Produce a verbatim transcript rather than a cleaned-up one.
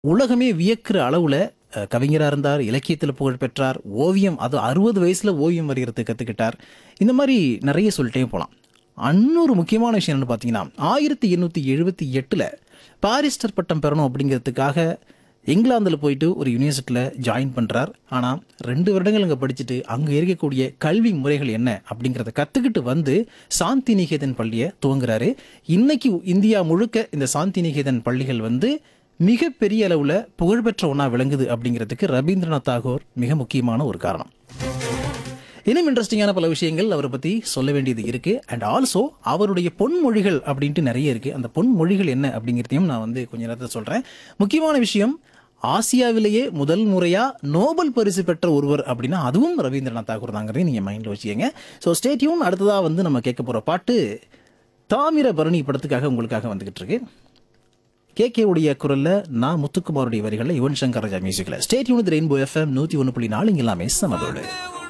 உலகமே வியக்கிற அளவுல அ கவிஞரா இருந்தார், இலக்கியத்தில புகழ் பெற்றார், ஓவியம் அது அறுபது வயசுல ஓவியம் வரையறதுக்கு கத்துக்கிட்டார். இந்த மாரி நெறைய சொல்லிட்டே போலாம். இன்னொரு முக்கியமான விஷயம் என்னன்னு பார்த்தீங்கன்னா, ஆயிரத்து எண்ணூற்று எழுபத்தி எட்டுல பாரிஸ்டர் பட்டம் பெறணும் அப்படிங்கிறதுக்காக இங்கிலாந்துல போயிட்டு ஒரு யுனிவர்சிட்டில ஜாயின் பண்றார். ஆனா ரெண்டு வருடங்கள் அங்க படிச்சுட்டு, அங்க இருக்கக்கூடிய கல்வி முறைகள் என்ன அப்படிங்கிறத கத்துக்கிட்டு வந்து சாந்தி நிகேதன் பள்ளிய துவங்குறாரு. இன்னைக்கு இந்தியா முழுக்க இந்த சாந்தி நிகேதன் பள்ளிகள் வந்து மிகப்பெரிய அளவுல புகழ்பெற்ற ஒண்ணா விளங்குது அப்படிங்கிறதுக்கு ரவீந்திரநாத் தாகூர் மிக முக்கியமான ஒரு காரணம். இன்னும் இன்ட்ரெஸ்டிங்கான பல விஷயங்கள் அவரை பத்தி சொல்ல வேண்டியது இருக்கு. அண்ட் ஆல்சோ அவருடைய பொன்மொழிகள் அப்படின்ட்டு நிறைய இருக்கு. அந்த பொன்மொழிகள் என்ன அப்படிங்கிறதையும் நான் வந்து கொஞ்ச நேரத்தில் சொல்றேன். முக்கியமான விஷயம், ஆசியாவிலேயே முதல் முறையா நோபல் பரிசு பெற்ற ஒருவர் அப்படின்னா அதுவும் ரவீந்திரநாத் தாகூர் தாங்கிறதையும் நீங்க மைண்ட்ல வச்சுக்கங்க. So stay tune. அடுத்ததா வந்து நம்ம கேட்க போற பாட்டு தாமிரபரணி படத்துக்காக உங்களுக்காக வந்துகிட்டு இருக்கு. கே கே உடைய குரல்ல, நான் முத்துக்குமாருடைய வரிகளில், யுவன் சங்கர் ராஜா மியூசிக்ல. Stay tune with rainbow FM நூற்றி ஒன்று புள்ளி நாலு. இங்க எல்லாமே சமதோடு.